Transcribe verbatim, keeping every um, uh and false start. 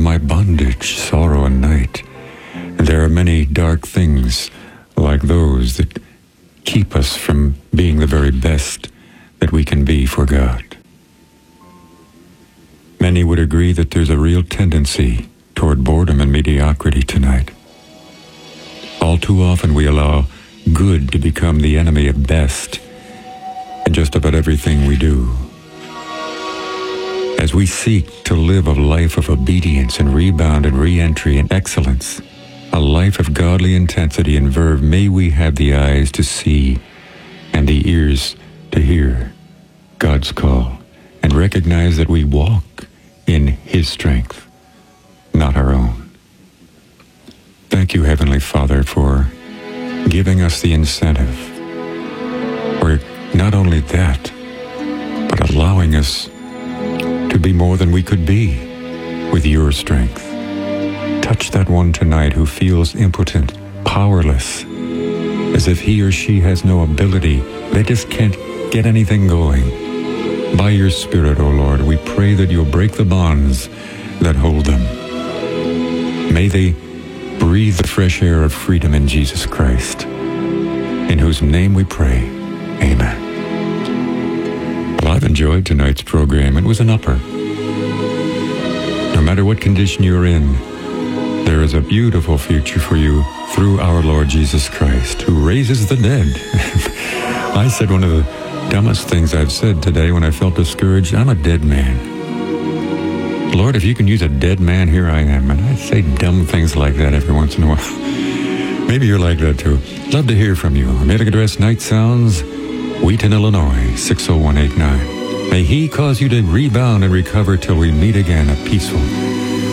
my bondage, sorrow and night. And there are many dark things like those that keep us from being the very best that we can be for God. Many would agree that there's a real tendency toward boredom and mediocrity tonight. All too often we allow good to become the enemy of best in just about everything we do. As we seek to live a life of obedience and rebound and re-entry and excellence, a life of godly intensity and verve, may we have the eyes to see and the ears to hear God's call and recognize that we walk in His strength, not our own. Thank you, Heavenly Father, for giving us the incentive, or not only that, but allowing us to be more than we could be with your strength. Touch that one tonight who feels impotent, powerless, as if he or she has no ability. They just can't get anything going. By your Spirit, O Lord, we pray that you'll break the bonds that hold them. May they breathe the fresh air of freedom in Jesus Christ, in whose name we pray. Amen. Well, I've enjoyed tonight's program. It was an upper. No matter what condition you're in, there is a beautiful future for you through our Lord Jesus Christ, who raises the dead. I said one of the dumbest things I've said today when I felt discouraged. I'm a dead man. Lord, if you can use a dead man, here I am. And I say dumb things like that every once in a while. Maybe you're like that too. Love to hear from you. Mailing address, Night Sounds, Wheaton, Illinois, six oh one eight nine. May He cause you to rebound and recover till we meet again, a peaceful